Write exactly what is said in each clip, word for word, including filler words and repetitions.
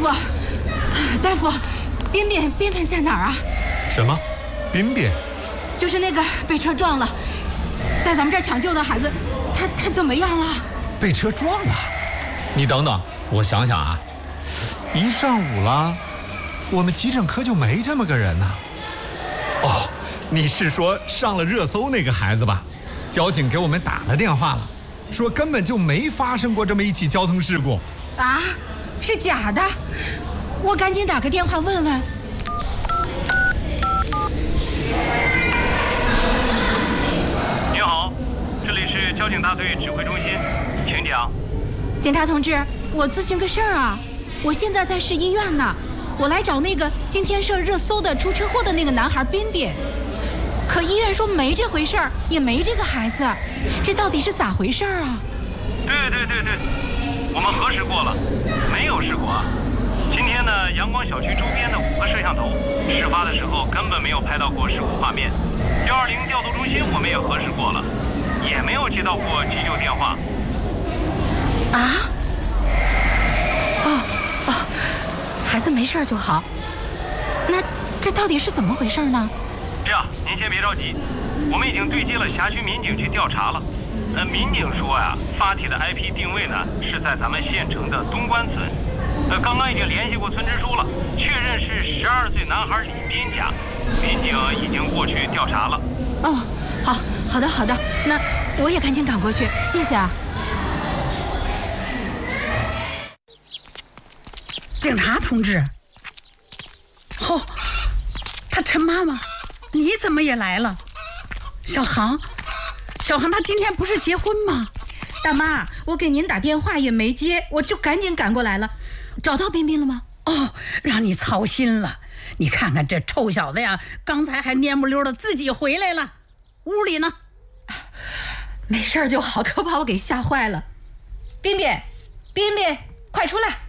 夫，大夫，彬彬，彬彬在哪儿啊？ 什么？彬彬？ 就是那个被车撞了，在咱们这儿抢救的孩子，他他怎么样了？ 被车撞了？你等等，我想想啊，一上午了，我们急诊科就没这么个人呢。哦，你是说上了热搜那个孩子吧？交警给我们打了电话了，说根本就没发生过这么一起交通事故。 啊，是假的？我赶紧打个电话问问。 您好，这里是交警大队指挥中心，请讲。 警察同志，我咨询个事儿啊，我现在在市医院呢，我来找那个今天上热搜的出车祸的那个男孩彬彬，可医院说没这回事儿，也没这个孩子，这到底是咋回事儿啊？ 对对对对，我们核实过了，没有事故啊。今天呢，阳光小区周边的五个摄像头，事发的时候根本没有拍到过事故画面。一二零调度中心我们也核实过了，也没有接到过急救电话。 啊？哦哦，孩子没事就好。那这到底是怎么回事呢？ 这样，您先别着急，我们已经对接了辖区民警去调查了。呃，民警说呀、啊，发帖的 I P 定位呢是在咱们县城的东关村。呃，刚刚已经联系过村支书了，确认是十二岁男孩李斌家，民警已经过去调查了。 哦，好，好的，好的，那我也赶紧赶过去，谢谢啊。 警察同志，哦，他陈妈妈，你怎么也来了？小航，小航，他今天不是结婚吗？ 大妈，我给您打电话也没接，我就赶紧赶过来了。找到彬彬了吗？ 哦，让你操心了。你看看这臭小子呀，刚才还蔫不溜的自己回来了，屋里呢。 没事就好，可把我给吓坏了。彬彬，彬彬，快出来！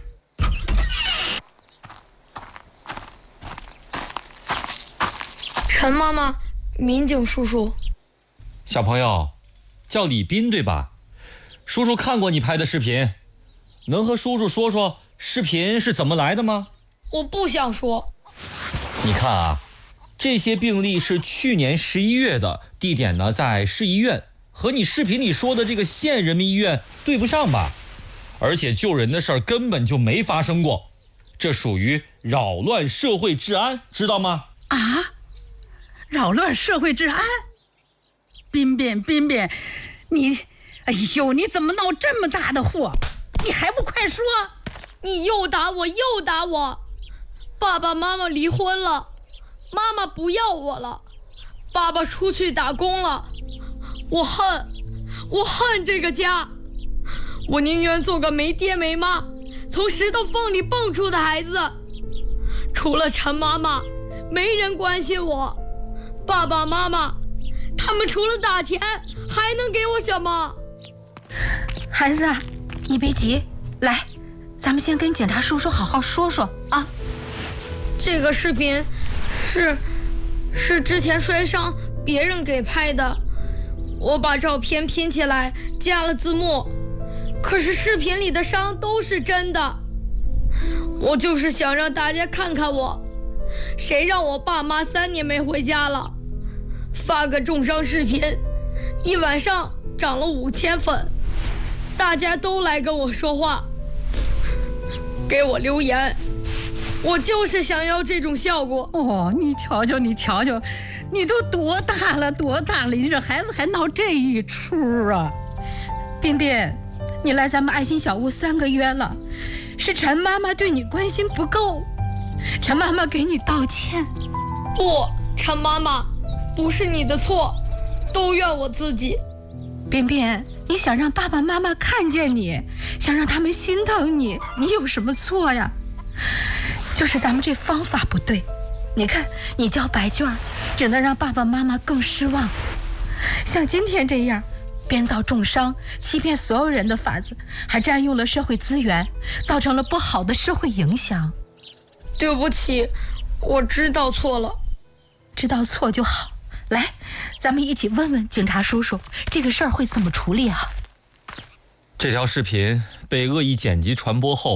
陈妈妈，民警叔叔。 小朋友，叫李斌对吧？叔叔看过你拍的视频，能和叔叔说说视频是怎么来的吗？ 我不想说。 你看啊，这些病例是去年十一月的，地点呢在市医院，和你视频里说的这个县人民医院对不上吧？而且救人的事儿根本就没发生过，这属于扰乱社会治安，知道吗？ 啊，扰乱社会治安？彬彬，彬彬，你，哎呦，你怎么闹这么大的祸？你还不快说！ 你又打我，又打我！爸爸妈妈离婚了，妈妈不要我了，爸爸出去打工了，我恨，我恨这个家，我宁愿做个没爹没妈，从石头缝里蹦出的孩子。除了陈妈妈，没人关心我。爸爸妈妈，他们除了打钱，还能给我什么？ 孩子，你别急，来，咱们先跟警察叔叔好好说说啊。 这个视频是是之前摔伤别人给拍的，我把照片拼起来加了字幕，可是视频里的伤都是真的。我就是想让大家看看我，谁让我爸妈三年没回家了，发个重伤视频，一晚上涨了五千粉，大家都来跟我说话，给我留言。我就是想要这种效果。 哦，你瞧瞧，你瞧瞧，你都多大了，多大了，你这孩子还闹这一出啊！ 彬彬，你来咱们爱心小屋三个月了，是陈妈妈对你关心不够，陈妈妈给你道歉。 不，陈妈妈，不是你的错，都怨我自己。 彬彬，你想让爸爸妈妈看见你，想让他们心疼你，你有什么错呀？就是咱们这方法不对，你看你交白卷，只能让爸爸妈妈更失望。像今天这样编造重伤、欺骗所有人的法子，还占用了社会资源，造成了不好的社会影响。 对不起，我知道错了。 知道错就好。来，咱们一起问问警察叔叔，这个事儿会怎么处理啊？ 这条视频被恶意剪辑传播后，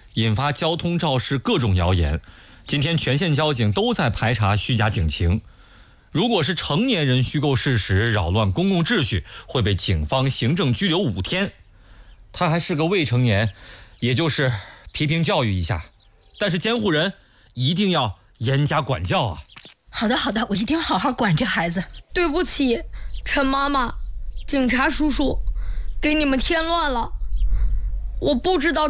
引发交通肇事各种谣言。今天全县交警都在排查虚假警情。如果是成年人虚构事实，扰乱公共秩序，会被警方行政拘留五天。他还是个未成年，也就是批评教育一下，但是监护人一定要严加管教啊。 好的好的，我一定要好好管这孩子。 对不起，陈妈妈，警察叔叔，给你们添乱了。我不知道